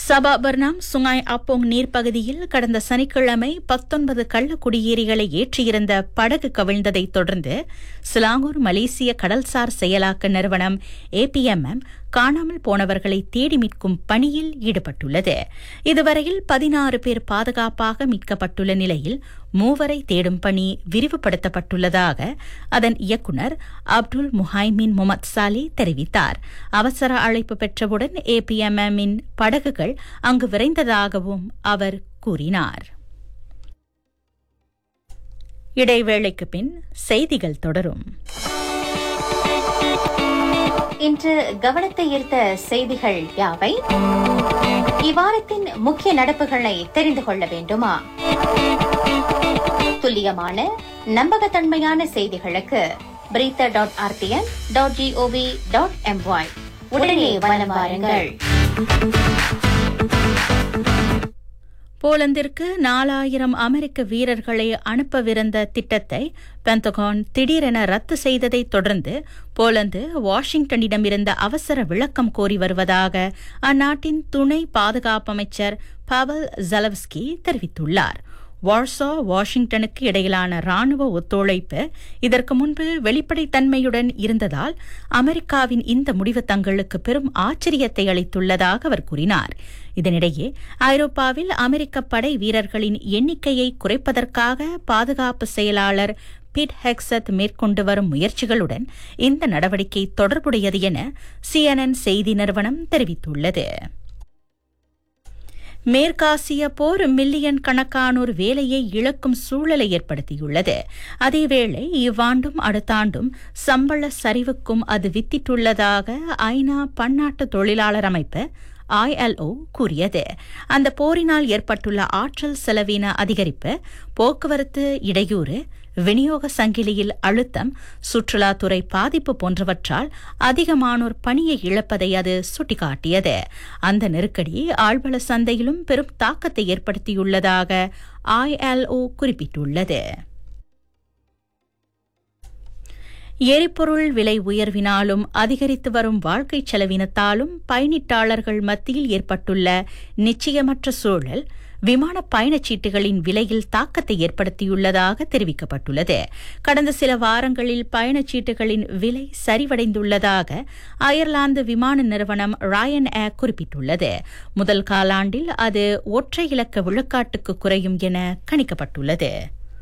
சபா பர்னாம் சுங்காய் அப்போங் நீர்ப்பகுதியில் கடந்த சனிக்கிழமை 19 கள்ள குடியேறிகளை ஏற்றியிருந்த படகு கவிழ்ந்ததைத் தொடர்ந்து சிலாங்கூர் மலேசிய கடல்சார் செயலாக்க நிறுவனம் APMM காணாமல் போனவர்களை தேடி மீட்கும் பணியில் ஈடுபட்டுள்ளது. இதுவரையில் 16 பேர் பாதுகாப்பாக மீட்கப்பட்டுள்ள நிலையில் 3 தேடும் பணி விரிவுபடுத்தப்பட்டுள்ளதாக அதன் இயக்குநர் அப்துல் முஹைமின் முகமது சாலி தெரிவித்தார். அவசர அழைப்பு பெற்றவுடன் APMM-இன் படகுகள் அங்கு விரைந்ததாகவும் அவர் கூறினார். இடைவேளைக்கு பின் செய்திகள் தொடரும். இன்று கவனத்தை ஈர்த்த செய்திகள் யாவை? இவ்வாரத்தின் முக்கிய நடப்புகளை தெரிந்து கொள்ள வேண்டுமா? துல்லியமான நம்பகத்தன்மையான செய்திகளுக்கு breather.rtn.gov.my உடனே வலம் வாருங்கள். போலந்திற்கு 4000 அமெரிக்க வீரர்களை அனுப்பவிருந்த திட்டத்தை பென்டகன் திடீரென ரத்து செய்ததைத் தொடர்ந்து போலந்து வாஷிங்டனிடமிருந்த அவசர விளக்கம் கோரி வருவதாக அந்நாட்டின் துணை பாதுகாப்பு அமைச்சர் பவல் ஜலவ்ஸ்கி தெரிவித்துள்ளார். வார்சா வாஷிங்டனுக்கு இடையிலான ராணுவ ஒத்துழைப்பு இதற்கு முன்பு வெளிப்படைத்தன்மையுடன் இருந்ததால் அமெரிக்காவின் இந்த முடிவு தங்களுக்கு பெரும் ஆச்சரியத்தை அளித்துள்ளதாக அவர் கூறினார். இதனிடையே ஐரோப்பாவில் அமெரிக்க படை வீரர்களின் எண்ணிக்கையை குறைப்பதற்காக பாதுகாப்பு செயலாளர் பீட் ஹெக்ஸத் மேற்கொண்டு வரும் முயற்சிகளுடன் இந்த நடவடிக்கை தொடர்புடையது என CNN செய்தி நிறுவனம் தெரிவித்துள்ளது. மேற்காசிய போர் மில்லியன் கணக்கானோர் வேலையை இழக்கும் சூழலை ஏற்படுத்தியுள்ளது. அதேவேளை இவ்வாண்டும் அடுத்த ஆண்டும் சம்பள சரிவுக்கும் அது வித்திட்டுள்ளதாக ஐநா பன்னாட்டு தொழிலாளர் அமைப்பு ILO கூறியது. அந்த போரினால் ஏற்பட்டுள்ள ஆற்றல் செலவின அதிகரிப்பு, போக்குவரத்து இடையூறு, விநியோக சங்கிலியில் அழுத்தம், சுற்றுலாத்துறை பாதிப்பு போன்றவற்றால் அதிகமானோர் பணியை இழப்பதை அது சுட்டிக்காட்டியது. அந்த நெருக்கடி ஆழ்வள சந்தையிலும் பெரும் தாக்கத்தை ஏற்படுத்தியுள்ளதாக ILO குறிப்பிட்டுள்ளது. எரிபொருள் விலை உயர்வினாலும் அதிகரித்து வரும் வாழ்க்கை செலவினத்தாலும் பயணிட்டாளர்கள் மத்தியில் ஏற்பட்டுள்ள நிச்சயமற்ற சூழல் விமான பயணச்சீட்டுகளின் விலையில் தாக்கத்தை ஏற்படுத்தியுள்ளதாக தெரிவிக்கப்பட்டுள்ளது. கடந்த சில வாரங்களில் பயணச்சீட்டுகளின் விலை சரிவடைந்துள்ளதாக அயர்லாந்து விமான நிறுவனம் ராயன் ஏர் குறிப்பிட்டுள்ளது. முதல் காலாண்டில் அது ஒற்றை இலக்க விழுக்காட்டுக்கு குறையும் என கணிக்கப்பட்டுள்ளது.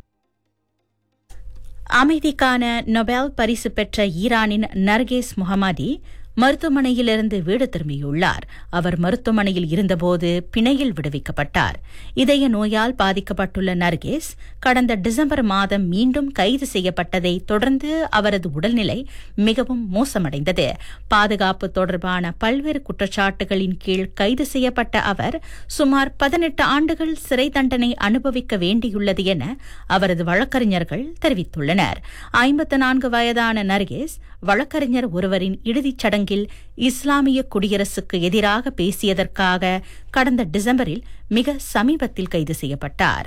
அமைதிக்கான நொபேல் பரிசு பெற்ற ஈரானின் நர்கேஸ் முகமதி மருத்துவமனையிலிருந்து வீடு திரும்பியுள்ளார். அவர் மருத்துவமனையில் இருந்தபோது பிணையில் விடுவிக்கப்பட்டார். இதய நோயால் பாதிக்கப்பட்டுள்ள நர்கேஸ் கடந்த டிசம்பர் மாதம் மீண்டும் கைது செய்யப்பட்டதை தொடர்ந்து அவரது உடல்நிலை மிகவும் மோசமடைந்தது. பாதுகாப்பு தொடர்பான பல்வேறு குற்றச்சாட்டுகளின் கீழ் கைது செய்யப்பட்ட அவர் சுமார் 18 ஆண்டுகள் சிறை தண்டனை அனுபவிக்க வேண்டியுள்ளது என அவரது வழக்கறிஞர்கள் தெரிவித்துள்ளனர். 54 வயதான நர்கேஸ் வழக்கறிஞர் ஒருவரின் இறுதிச் சடங்கில் இஸ்லாமிய குடியரசுக்கு எதிராக பேசியதற்காக கடந்த டிசம்பரில் மிக சமீபத்தில் கைது செய்யப்பட்டார்.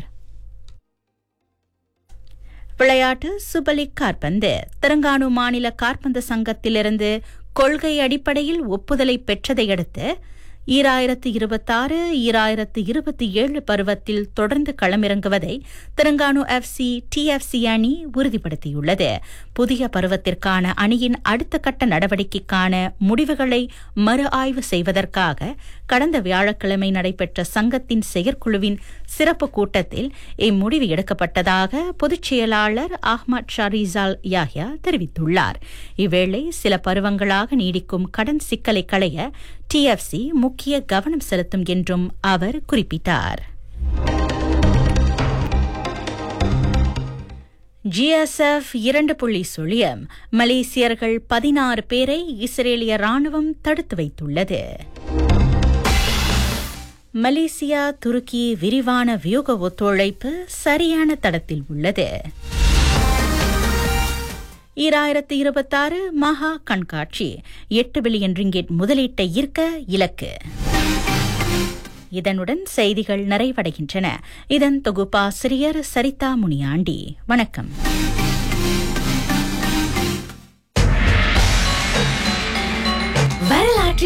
விளையாட்டு சூப்பர் லீக் காற்பந்து. தெலங்கானா மாநில காற்பந்து சங்கத்திலிருந்து கொள்கை அடிப்படையில் ஒப்புதலை பெற்றதையடுத்து 2026-2027 பருவத்தில் தொடர்ந்து களமிறங்குவதை தெலங்கானா FC TFC அணி உறுதிப்படுத்தியுள்ளது. புதிய பருவத்திற்கான அணியின் அடுத்த கட்ட நடவடிக்கைக்கான முடிவுகளை மறு ஆய்வு செய்வதற்காக கடந்த வியாழக்கிழமை நடைபெற்ற சங்கத்தின் செயற்குழுவின் சிறப்பு கூட்டத்தில் இம்முடிவு எடுக்கப்பட்டதாக பொதுச் செயலாளர் அஹ்மத் ஷாரிசால் யாஹ்யா தெரிவித்துள்ளார். இவ்வேளை சில பருவங்களாக நீடிக்கும் கடன் சிக்கலை களைய TFC முக்கிய கவனம் செலுத்தும் என்றும் அவர் குறிப்பிட்டார். GSF 2.0 மலேசியர்கள் 16 பேரை இஸ்ரேலிய ராணுவம் தடுத்து வைத்துள்ளது. மலேசியா துருக்கி விரிவான வியூக ஒத்துழைப்பு சரியான தடத்தில் உள்ளது. 2026 மகா கண்காட்சி 8 பில்லியன் ரிங்கெட் முதலீட்டை ஈர்க்க இலக்கு. இதனுடன் செய்திகள் நிறைவடைகின்றன. இதன் தொகுப்பாசிரியர் சரிதா முனியாண்டி. வணக்கம்.